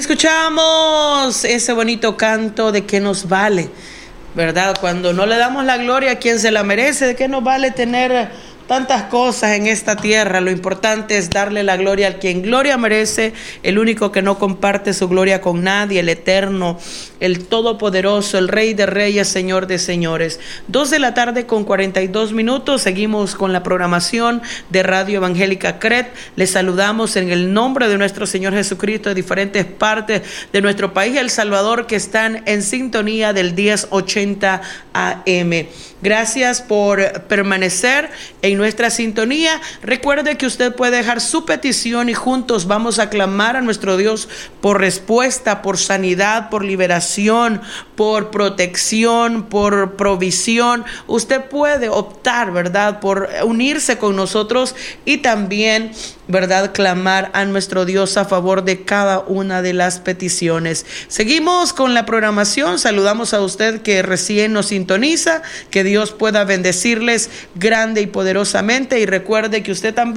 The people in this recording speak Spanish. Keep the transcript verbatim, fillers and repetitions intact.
Escuchamos ese bonito canto de qué nos vale, ¿verdad? Cuando no le damos la gloria a quien se la merece, ¿de qué nos vale tener tantas cosas en esta tierra? Lo importante es darle la gloria al quien gloria merece, el único que no comparte su gloria con nadie, el eterno, el todopoderoso, el Rey de Reyes, Señor de Señores. Dos de la tarde con cuarenta y dos minutos. Seguimos con la programación de Radio Evangélica C R E T. Les saludamos en el nombre de nuestro Señor Jesucristo de diferentes partes de nuestro país, El Salvador, que están en sintonía del diez ochenta A M. Gracias por permanecer en nuestra sintonía. Recuerde que usted puede dejar su petición y juntos vamos a clamar a nuestro Dios por respuesta, por sanidad, por liberación, por protección, por provisión. Usted puede optar, ¿verdad?, por unirse con nosotros y también, ¿verdad?, clamar a nuestro Dios a favor de cada una de las peticiones. Seguimos con la programación. Saludamos a usted que recién nos sintoniza. Que Dios pueda bendecirles grande y poderosamente, y recuerde que usted también